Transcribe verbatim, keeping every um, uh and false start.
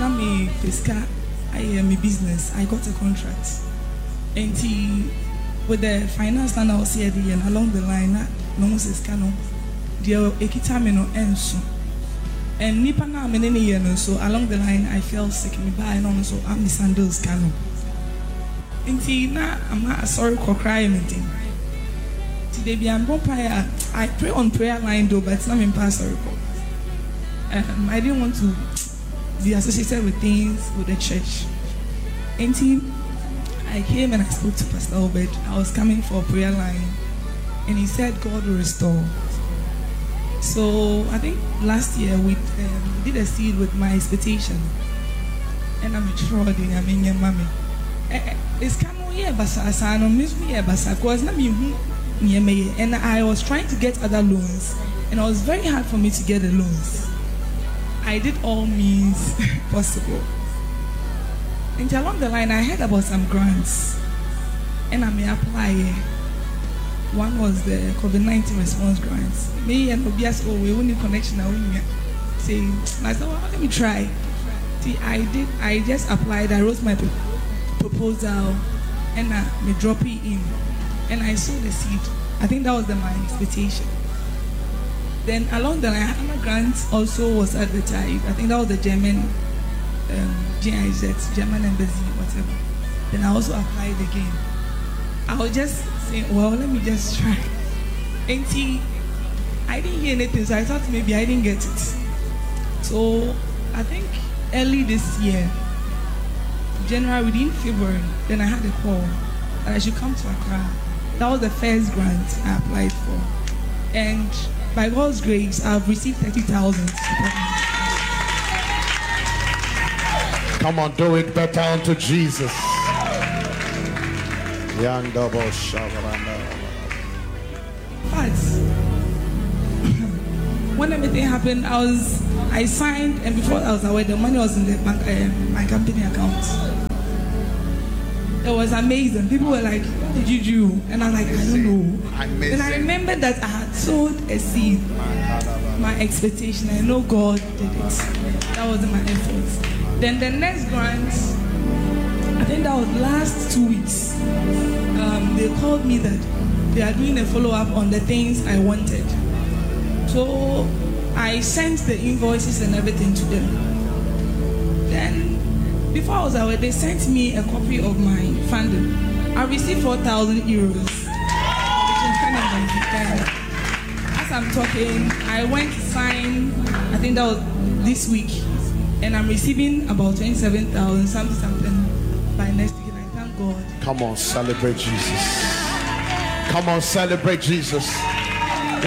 me Pesca, I am a business. I got a contract. And he, with the finance and I was here and along the line, no says cano, dear Ekitamino and so. And Nipana Menene, so along the line, I fell sick. Me buy and also I'm the sandals cano. And he, now I'm not sorry for crying anything. Today, be I'm I pray on prayer line though, but it's not in pastor. Um, I didn't want to be associated with things with the church. And he, I came and I spoke to Pastor Obed. I was coming for a prayer line, and he said God will restore. So I think last year we um, did a seed with my expectation, and I'm sure I mean your mommy. It's kind of yeah, but I don't miss me, but I was not me. And I was trying to get other loans, and it was very hard for me to get the loans. I did all means possible. And along the line, I heard about some grants, and I may apply. One was the COVID nineteen response grants. Me and Obias, oh, we only connection. I only say, I said, well, let me try. See, I did. I just applied. I wrote my proposal, and I may drop it in, and I sowed the seed. I think that was the, my expectation. Then along the line, Anna Grant also was advertised. I think that was the German. Um, G I Z, German embassy, whatever. Then I also applied again. I was just saying, well, let me just try. And see, I didn't hear anything, so I thought maybe I didn't get it. So I think early this year, January, within February, then I had a call that I should come to Accra. That was the first grant I applied for. And by God's grace, I've received thirty thousand. Come on, do it better unto Jesus. But when everything happened, I was I signed, and before I was aware, the money was in the bank, uh, my company account. It was amazing. People were like, "What did you do?" And I was like, "I don't know." And I remembered that I had sowed a seed. My expectation, I know God did it. That wasn't my efforts. Then the next grant, I think that was last two weeks. Um, they called me that they are doing a follow-up on the things I wanted. So I sent the invoices and everything to them. Then, before I was away, they sent me a copy of my funding. I received four thousand euros. And as I'm talking, I went to sign, I think that was this week. And I'm receiving about twenty-seven thousand something something by next week. And I thank God. Come on, celebrate Jesus. Come on, celebrate Jesus.